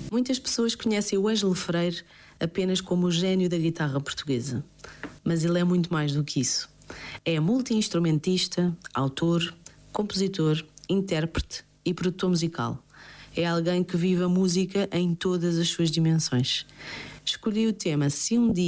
Muitas pessoas conhecem o Ângelo Freire apenas como o gênio da guitarra portuguesa. Mas ele é muito mais do que isso. É multi-instrumentista, autor, compositor, intérprete e produtor musical. É alguém que vive a música em todas as suas dimensões. Escolhi o tema Se um dia